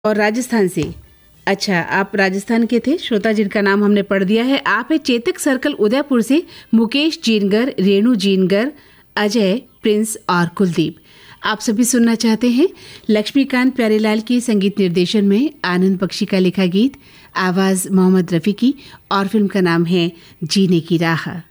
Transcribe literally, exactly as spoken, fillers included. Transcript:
और राजस्थान से। अच्छा, आप राजस्थान के थे श्रोता जिनका नाम हमने पढ़ दिया है। आप है चेतक सर्कल उदयपुर से मुकेश जीनगर, रेणु जीनगर, अजय, प्रिंस और कुलदीप। आप सभी सुनना चाहते हैं लक्ष्मीकांत प्यारेलाल के संगीत निर्देशन में आनंद बख्शी का लिखा गीत, आवाज मोहम्मद रफ़ी की, और फिल्म का नाम है जीने की राह।